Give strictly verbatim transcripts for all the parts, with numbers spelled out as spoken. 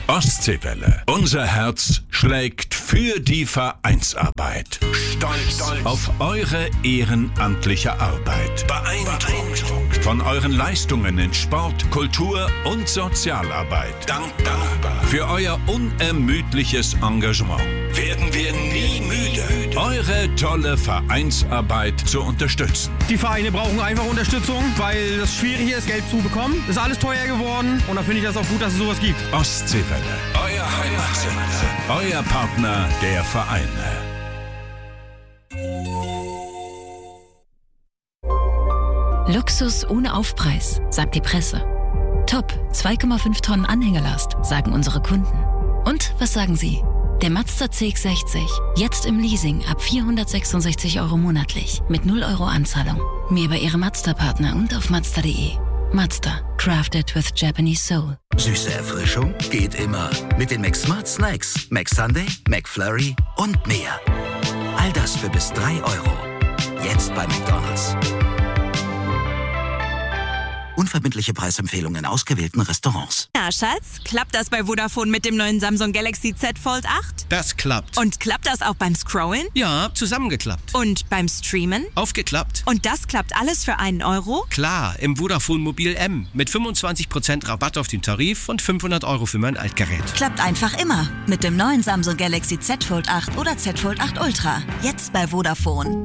Ostseewelle. Unser Herz schlägt für die Vereinsarbeit. Stolz auf eure ehrenamtliche Arbeit. Beeindruckt von euren Leistungen in Sport, Kultur und Sozialarbeit. Dankbar für euer unermüdliches Engagement. Werden wir nie müde, eure tolle Vereinsarbeit zu unterstützen. Die Vereine brauchen einfach Unterstützung, weil das schwierig ist, Geld zu bekommen. Ist alles teuer geworden und da finde ich das auch gut, dass es sowas gibt. Ostseewelle, euer Heimatsender, euer Partner der Vereine. Luxus ohne Aufpreis, sagt die Presse. Top, zwei Komma fünf Tonnen Anhängelast, sagen unsere Kunden. Und was sagen Sie? Der Mazda C X sechzig, jetzt im Leasing ab vierhundertsechsundsechzig Euro monatlich, mit null Euro Anzahlung. Mehr bei Ihrem Mazda-Partner und auf Mazda punkt de. Mazda, crafted with Japanese soul. Süße Erfrischung geht immer. Mit den McSmart Snacks, McSunday, McFlurry und mehr. All das für bis drei Euro. Jetzt bei McDonald's. Unverbindliche Preisempfehlungen in ausgewählten Restaurants. Na, Schatz, klappt das bei Vodafone mit dem neuen Samsung Galaxy Z Fold acht? Das klappt. Und klappt das auch beim Scrollen? Ja, zusammengeklappt. Und beim Streamen? Aufgeklappt. Und das klappt alles für einen Euro? Klar, im Vodafone Mobil M. Mit fünfundzwanzig Prozent Rabatt auf den Tarif und fünfhundert Euro für mein Altgerät. Klappt einfach immer. Mit dem neuen Samsung Galaxy Z Fold acht oder Z Fold acht Ultra. Jetzt bei Vodafone.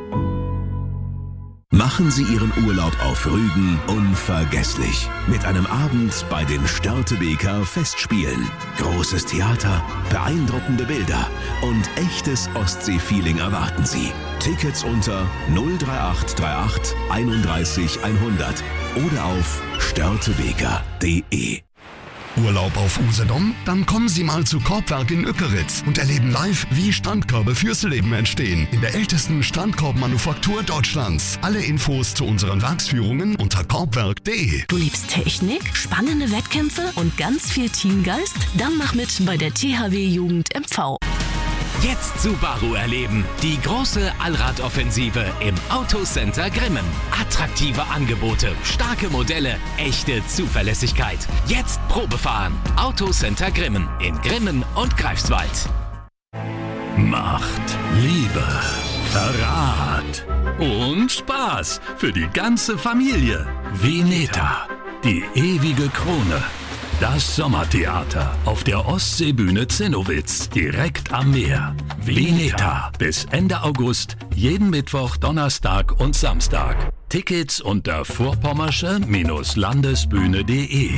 Machen Sie Ihren Urlaub auf Rügen unvergesslich. Mit einem Abend bei den Störtebeker Festspielen. Großes Theater, beeindruckende Bilder und echtes Ostsee-Feeling erwarten Sie. Tickets unter null drei acht drei acht einunddreißig hundert oder auf störtebeker punkt de. Urlaub auf Usedom? Dann kommen Sie mal zu Korbwerk in Ückeritz und erleben live, wie Strandkörbe fürs Leben entstehen. In der ältesten Strandkorbmanufaktur Deutschlands. Alle Infos zu unseren Werksführungen unter korbwerk punkt de. Du liebst Technik, spannende Wettkämpfe und ganz viel Teamgeist? Dann mach mit bei der T H W Jugend M V. Jetzt Subaru erleben. Die große Allradoffensive im Autocenter Grimmen. Attraktive Angebote, starke Modelle, echte Zuverlässigkeit. Jetzt Probefahren. Autocenter Grimmen in Grimmen und Greifswald. Macht, Liebe, Verrat und Spaß für die ganze Familie. Veneta, die ewige Krone. Das Sommertheater auf der Ostseebühne Zinnowitz, direkt am Meer. Veneta, bis Ende August, jeden Mittwoch, Donnerstag und Samstag. Tickets unter vorpommersche Landesbühne punkt de.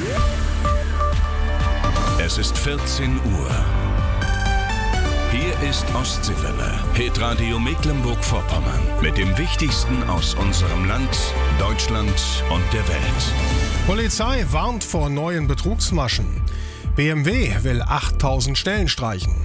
Es ist vierzehn Uhr. Hier ist Ostseewelle, Hitradio Mecklenburg-Vorpommern mit dem Wichtigsten aus unserem Land, Deutschland und der Welt. Polizei warnt vor neuen Betrugsmaschen. B M W will achttausend Stellen streichen.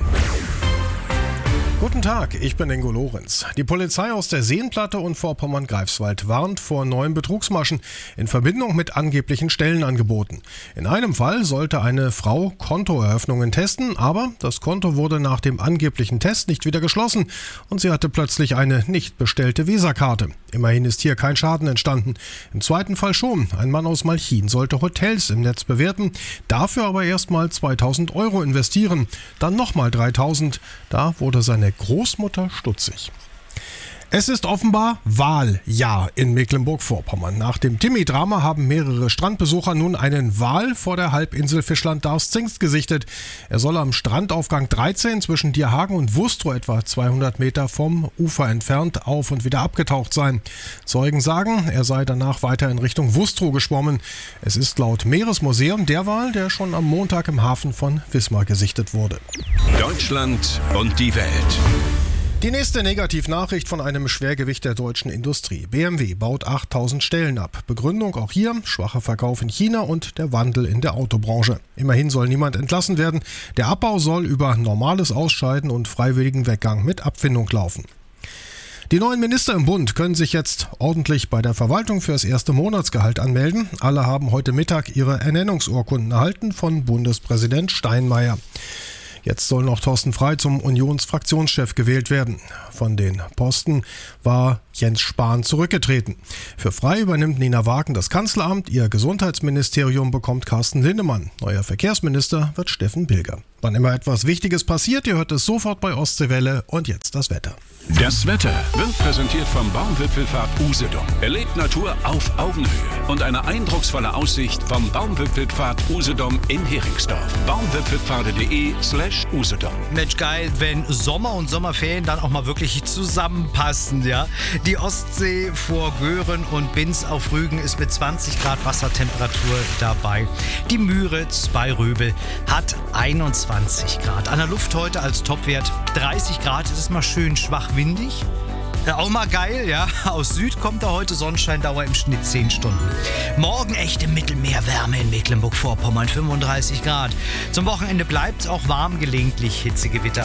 Guten Tag, ich bin Ingo Lorenz. Die Polizei aus der Seenplatte und Vorpommern-Greifswald warnt vor neuen Betrugsmaschen in Verbindung mit angeblichen Stellenangeboten. In einem Fall sollte eine Frau Kontoeröffnungen testen, aber das Konto wurde nach dem angeblichen Test nicht wieder geschlossen und sie hatte plötzlich eine nicht bestellte Visakarte. Immerhin ist hier kein Schaden entstanden. Im zweiten Fall schon. Ein Mann aus Malchin sollte Hotels im Netz bewerten, dafür aber erstmal zweitausend Euro investieren, dann nochmal dreitausend. Da wurde seine Großmutter stutzig. Es ist offenbar Waljahr in Mecklenburg-Vorpommern. Nach dem Timmy-Drama haben mehrere Strandbesucher nun einen Wal vor der Halbinsel Fischland-Darß-Zingst gesichtet. Er soll am Strandaufgang dreizehn zwischen Dierhagen und Wustrow etwa zweihundert Meter vom Ufer entfernt auf und wieder abgetaucht sein. Zeugen sagen, er sei danach weiter in Richtung Wustrow geschwommen. Es ist laut Meeresmuseum der Wal, der schon am Montag im Hafen von Wismar gesichtet wurde. Deutschland und die Welt. Die nächste Negativnachricht von einem Schwergewicht der deutschen Industrie. B M W baut achttausend Stellen ab. Begründung auch hier, schwacher Verkauf in China und der Wandel in der Autobranche. Immerhin soll niemand entlassen werden. Der Abbau soll über normales Ausscheiden und freiwilligen Weggang mit Abfindung laufen. Die neuen Minister im Bund können sich jetzt ordentlich bei der Verwaltung für das erste Monatsgehalt anmelden. Alle haben heute Mittag ihre Ernennungsurkunden erhalten von Bundespräsident Steinmeier. Jetzt soll noch Thorsten Frey zum Unionsfraktionschef gewählt werden. Von den Posten war Jens Spahn zurückgetreten. Für Frei übernimmt Nina Wagen das Kanzleramt, ihr Gesundheitsministerium bekommt Carsten Linnemann. Neuer Verkehrsminister wird Steffen Bilger. Wann immer etwas Wichtiges passiert, ihr hört es sofort bei Ostseewelle und jetzt das Wetter. Das Wetter wird präsentiert vom Baumwipfelpfad Usedom. Erlebt Natur auf Augenhöhe und eine eindrucksvolle Aussicht vom Baumwipfelpfad Usedom in Heringsdorf. baumwipfelpfade.de slash Usedom. Mensch, geil, wenn Sommer und Sommerferien dann auch mal wirklich zusammenpassen, ja. Die Ostsee vor Göhren und Binz auf Rügen ist mit zwanzig Grad Wassertemperatur dabei. Die Müritz bei Röbel hat einundzwanzig Grad. An der Luft heute als Topwert dreißig Grad. Es ist mal schön schwach windig. Ja, auch mal geil, ja. Aus Süd kommt da heute Sonnenschein, Dauer im Schnitt zehn Stunden. Morgen echte Mittelmeerwärme in Mecklenburg-Vorpommern, fünfunddreißig Grad. Zum Wochenende bleibt es auch warm, gelegentlich Hitzegewitter.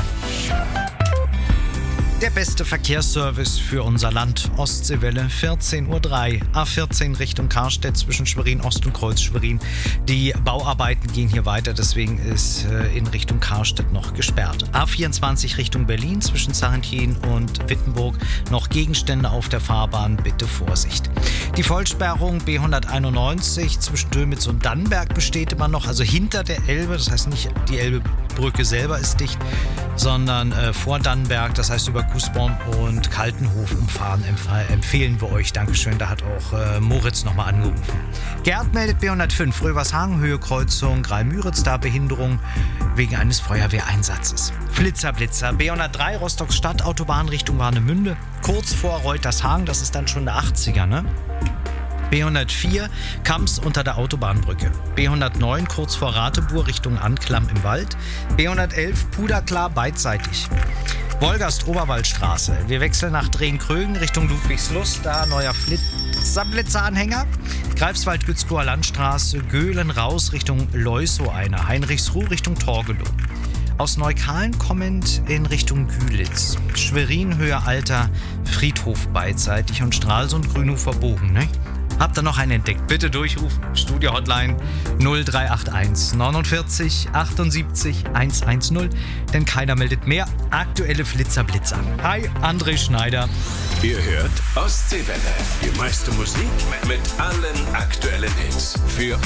Der beste Verkehrsservice für unser Land. Ostseewelle, vierzehn Uhr drei. A vierzehn Richtung Karstedt zwischen Schwerin Ost und Kreuz Schwerin. Die Bauarbeiten gehen hier weiter, deswegen ist äh, in Richtung Karstedt noch gesperrt. A vierundzwanzig Richtung Berlin zwischen Sarrentin und Wittenburg. Noch Gegenstände auf der Fahrbahn, bitte Vorsicht. Die Vollsperrung B hunderteinundneunzig zwischen Dömitz und Dannenberg besteht immer noch, also hinter der Elbe. Das heißt nicht, die Elbebrücke selber ist dicht, sondern äh, vor Dannenberg, das heißt über Gußborn und Kaltenhof umfahren empf- empfehlen wir euch. Dankeschön, da hat auch äh, Moritz nochmal angerufen. Gerd meldet B hundertfünf, Rövershagen, Höhe Kreuzung, Greil-Müritz, da Behinderung wegen eines Feuerwehreinsatzes. Flitzer, Blitzer, B hundertdrei, Rostocks Stadt, Autobahn Richtung Warnemünde, kurz vor Reutershagen, das ist dann schon der achtziger, ne? B hundertvier, Kamps unter der Autobahnbrücke. B hundertneun, kurz vor Ratebuhr Richtung Anklam im Wald. B hundertelf, Puderklar beidseitig. Wolgast, Oberwaldstraße. Wir wechseln nach Drehen-Krögen Richtung Ludwigslust. Da neuer Flitzer-Blitzer-Anhänger. Greifswald, Gützkower Landstraße. Göhlen raus Richtung Leusow einer. Heinrichsruh Richtung Torgelow. Aus Neukalen kommend in Richtung Gülitz. Schwerin, Höhe Alter, Friedhof beidseitig und Stralsund, Grünhofer Bogen, ne? Habt ihr noch einen entdeckt? Bitte durchrufen. Studio Hotline null drei acht eins neunundvierzig achtundsiebzig hundertzehn, denn keiner meldet mehr aktuelle Flitzer-Blitz an. Hi, André Schneider. Ihr hört Ostseewelle. Die meiste Musik mit allen aktuellen Hits. Für